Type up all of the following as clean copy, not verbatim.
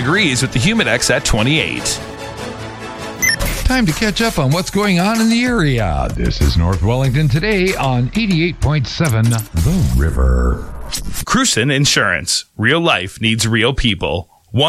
degrees with the Humidex at 28. Time to catch up on what's going on in the area. This is North Wellington today on 88.7 The River. Cruson Insurance. Real life needs real people.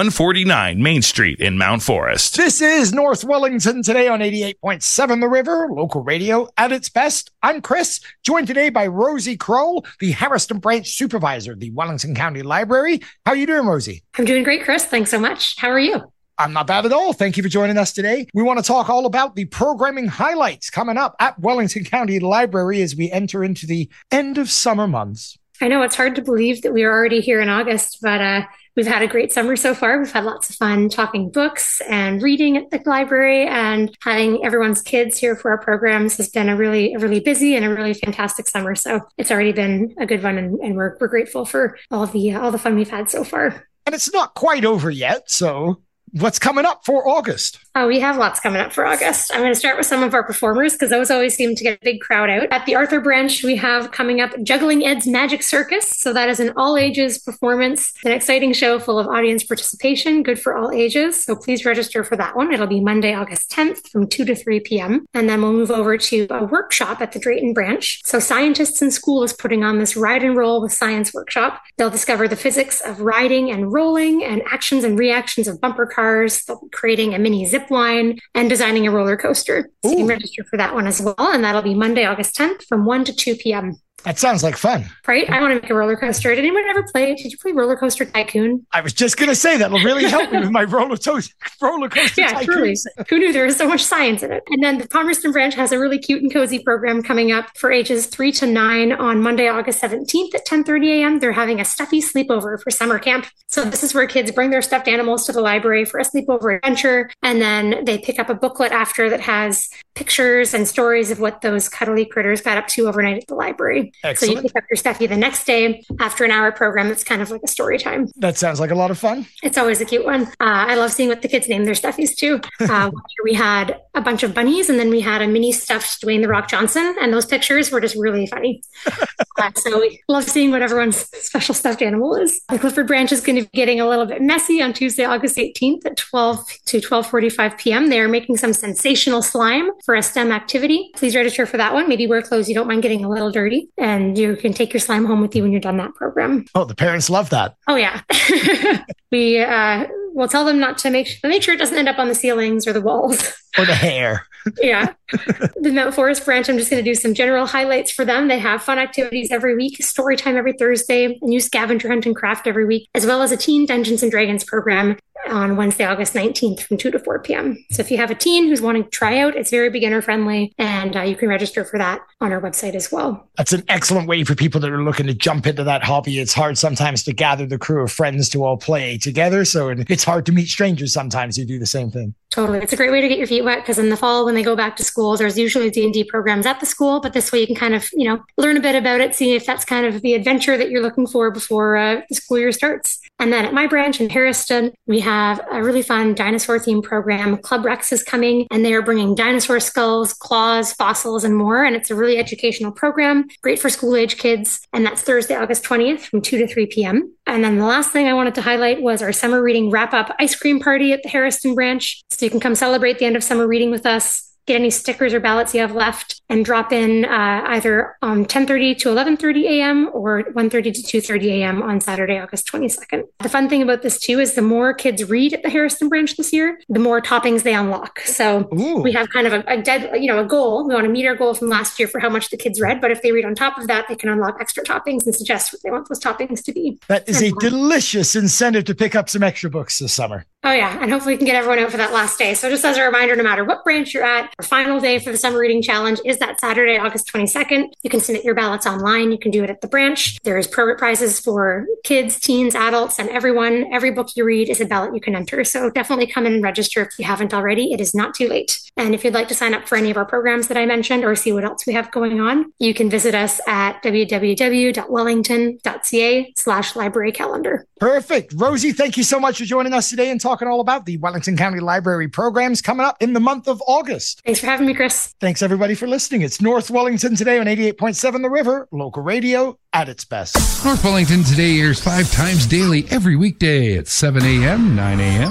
149 Main Street in Mount Forest. This is North Wellington today on 88.7 The River, local radio at its best. I'm Chris, joined today by Rosie Kroll, the Harriston Branch Supervisor of the Wellington County Library. How are you doing, Rosie? I'm doing great, Chris. Thanks so much. How are you? I'm not bad at all. Thank you for joining us today. We want to talk all about the programming highlights coming up at Wellington County Library as we enter into the end of summer months. I know it's hard to believe that we are already here in August, but we've had a great summer so far. We've had lots of fun talking books and reading at the library, and having everyone's kids here for our programs has been a really busy and a really fantastic summer. So it's already been a good one, and we're grateful for all the fun we've had so far. And it's not quite over yet, so what's coming up for August? Oh, we have lots coming up for August. I'm going to start with some of our performers because those always seem to get a big crowd out. At the Arthur Branch, we have coming up Juggling Ed's Magic Circus. So that is an all-ages performance, an exciting show full of audience participation, good for all ages. So please register for that one. It'll be Monday, August 10th from 2 to 3 p.m. And then we'll move over to a workshop at the Drayton Branch. So Scientists in School is putting on this Ride and Roll with Science workshop. They'll discover the physics of riding and rolling and actions and reactions of bumper cars. They'll be creating a mini zip line and designing a roller coaster. So you can register for that one as well. And that'll be Monday, August 10th from 1 to 2 p.m. That sounds like fun. Right? I want to make a roller coaster. Did anyone ever play? Did you play Roller Coaster Tycoon? I was just going to say that'll really help me with my roller coaster Tycoon. Truly. Who knew there was so much science in it? And then the Palmerston Branch has a really cute and cozy program coming up for ages 3 to 9 on Monday, August 17th at 10:30 a.m. They're having a stuffy sleepover for summer camp. So this is where kids bring their stuffed animals to the library for a sleepover adventure. And then they pick up a booklet after that has pictures and stories of what those cuddly critters got up to overnight at the library. Excellent. So you pick up your stuffy the next day after an hour program. It's kind of like a story time. That sounds like a lot of fun. It's always a cute one. I love seeing what the kids name their stuffies too. We had a bunch of bunnies, and then we had a mini stuffed Dwayne The Rock Johnson, and those pictures were just really funny. So we love seeing what everyone's special stuffed animal is. The Clifford Branch is going to be getting a little bit messy on Tuesday, August 18th at 12 to 12:45 p.m. They are making some sensational slime for a STEM activity. Please register for that one. Maybe wear clothes you don't mind getting a little dirty, and you can take your slime home with you when you're done that program. Oh, the parents love that. Oh, yeah. We'll tell them not to make sure it doesn't end up on the ceilings or the walls. Or the hair. Yeah. The Mount Forest Branch, I'm just going to do some general highlights for them. They have fun activities every week, story time every Thursday, a new scavenger hunt and craft every week, as well as a teen Dungeons and Dragons program on Wednesday, August 19th from 2 to 4 p.m. So if you have a teen who's wanting to try out, it's very beginner friendly, and you can register for that on our website as well. That's an excellent way for people that are looking to jump into that hobby. It's hard sometimes to gather the crew of friends to all play together. So it's hard to meet strangers sometimes who do the same thing. Totally. It's a great way to get your feet wet, because in the fall, when they go back to schools, there's usually D&D programs at the school, but this way you can kind of, learn a bit about it, see if that's kind of the adventure that you're looking for before the school year starts. And then at my branch in Harriston, we have a really fun dinosaur themed program. Club Rex is coming, and they are bringing dinosaur skulls, claws, fossils, and more. And it's a really educational program, great for school age kids. And that's Thursday, August 20th from 2 to 3 p.m. And then the last thing I wanted to highlight was our summer reading wrap-up ice cream party at the Harriston Branch. So you can come celebrate the end of summer reading with us, get any stickers or ballots you have left, and drop in either 10:30 to 11:30 a.m. or 1:30 to 2:30 a.m. on Saturday, August 22nd. The fun thing about this too is the more kids read at the Harriston Branch this year, the more toppings they unlock. So we have kind of a goal. We want to meet our goal from last year for how much the kids read, but if they read on top of that, they can unlock extra toppings and suggest what they want those toppings to be. That is a delicious incentive to pick up some extra books this summer. Oh yeah, and hopefully we can get everyone out for that last day. So just as a reminder, no matter what branch you're at, our final day for the Summer Reading Challenge is that Saturday, August 22nd. You can submit your ballots online. You can do it at the branch. There's permit prizes for kids, teens, adults, and everyone. Every book you read is a ballot you can enter. So definitely come in and register if you haven't already. It is not too late. And if you'd like to sign up for any of our programs that I mentioned or see what else we have going on, you can visit us at www.wellington.ca/library calendar. Perfect. Rosie, thank you so much for joining us today and talking talking all about the Wellington County Library programs coming up in the month of August. Thanks for having me, Chris. Thanks, everybody, for listening. It's North Wellington Today on 88.7 The River, local radio at its best. North Wellington Today airs 5 times daily every weekday at 7 a.m., 9 a.m.,